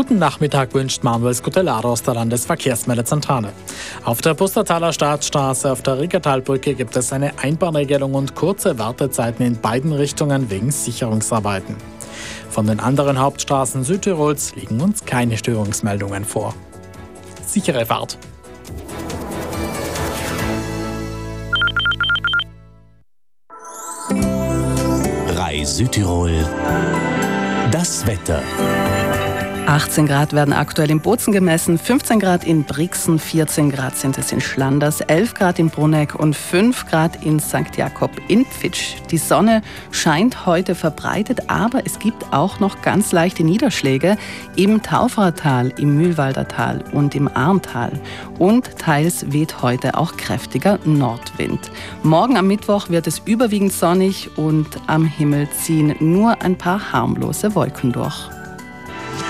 Guten Nachmittag wünscht Manuel Scutellaro aus der Landesverkehrsmeldezentrale. Auf der Pustertaler Staatsstraße auf der Riggertalbrücke gibt es eine Einbahnregelung und kurze Wartezeiten in beiden Richtungen wegen Sicherungsarbeiten. Von den anderen Hauptstraßen Südtirols liegen uns keine Störungsmeldungen vor. Sichere Fahrt! RAI Südtirol. Das Wetter. 18 Grad werden aktuell in Bozen gemessen, 15 Grad in Brixen, 14 Grad sind es in Schlanders, 11 Grad in Bruneck und 5 Grad in St. Jakob in Pfitsch. Die Sonne scheint heute verbreitet, aber es gibt auch noch ganz leichte Niederschläge im Tauferertal, im Mühlwalder Tal und im Arntal. Und teils weht heute auch kräftiger Nordwind. Morgen am Mittwoch wird es überwiegend sonnig und am Himmel ziehen nur ein paar harmlose Wolken durch.